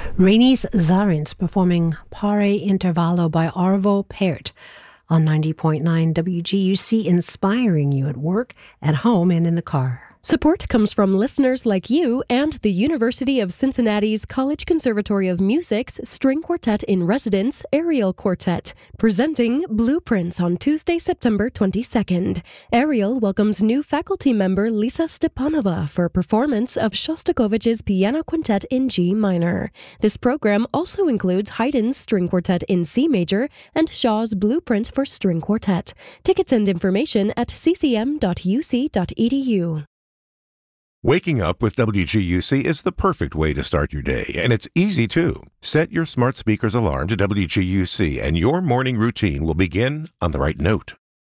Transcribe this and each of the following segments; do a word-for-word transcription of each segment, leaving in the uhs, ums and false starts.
Renis Zarins performing Pare Intervallo by Arvo Pärt on ninety point nine W G U C, inspiring you at work, at home, and in the car. Support comes from listeners like you and the University of Cincinnati's College Conservatory of Music's String Quartet in Residence, Ariel Quartet, presenting Blueprints on Tuesday, September twenty-second. Ariel welcomes new faculty member Lisa Stepanova for a performance of Shostakovich's Piano Quintet in G minor. This program also includes Haydn's String Quartet in C major and Shaw's Blueprint for String Quartet. Tickets and information at c c m dot u c dot e d u. Waking up with W G U C is the perfect way to start your day, and it's easy too. Set your smart speaker's alarm to W G U C, and your morning routine will begin on the right note.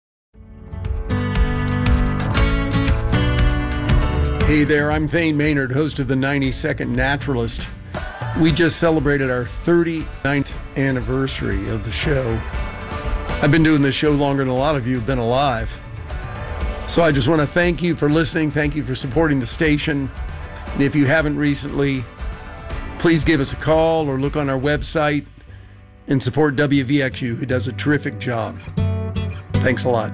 Hey there, I'm Thane Maynard, host of the ninety-second Naturalist. We just celebrated our thirty-ninth anniversary of the show. I've been doing this show longer than a lot of you have been alive. So I just want to thank you for listening. Thank you for supporting the station. And if you haven't recently, please give us a call or look on our website and support W V X U, who does a terrific job. Thanks a lot.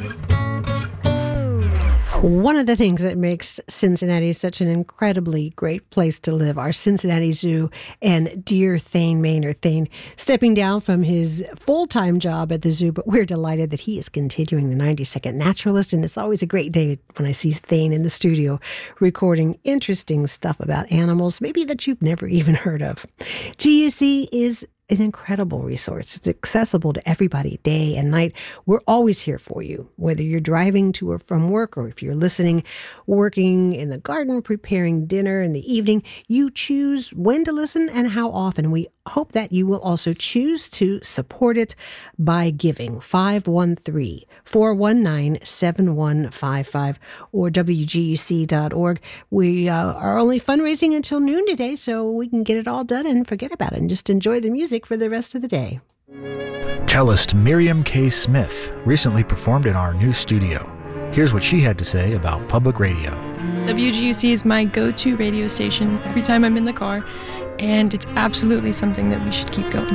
One of the things that makes Cincinnati such an incredibly great place to live, our Cincinnati Zoo, and dear Thane Maynard. Thane stepping down from his full-time job at the zoo, but we're delighted that he is continuing the ninety-second Naturalist, and it's always a great day when I see Thane in the studio recording interesting stuff about animals, maybe that you've never even heard of. G U C is an incredible resource. It's accessible to everybody day and night. We're always here for you, whether you're driving to or from work, or if you're listening, working in the garden, preparing dinner in the evening. You choose when to listen and how often. We hope that you will also choose to support it by giving five one three, four one nine, seven one five five or w g u c dot org. We uh, are only fundraising until noon today, so we can get it all done and forget about it and just enjoy the music for the rest of the day. Cellist Miriam K. Smith recently performed in our new studio. Here's what she had to say about public radio. W G U C is my go-to radio station every time I'm in the car, and it's absolutely something that we should keep going.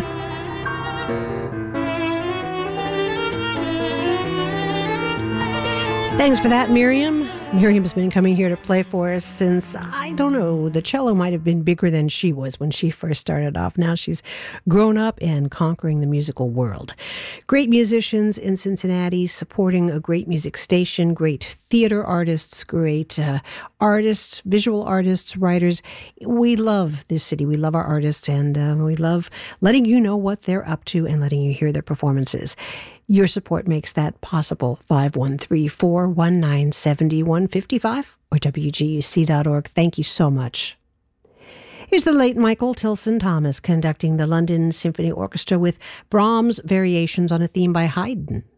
Thanks for that, Miriam. Miriam's been coming here to play for us since, I don't know, the cello might have been bigger than she was when she first started off. Now she's grown up and conquering the musical world. Great musicians in Cincinnati, supporting a great music station, great theater artists, great uh, artists, visual artists, writers. We love this city. We love our artists, and uh, we love letting you know what they're up to and letting you hear their performances. Your support makes that possible. five one three, four one nine, seven one five five or w g u c dot org. Thank you so much. Here's the late Michael Tilson Thomas conducting the London Symphony Orchestra with Brahms' variations on a theme by Haydn.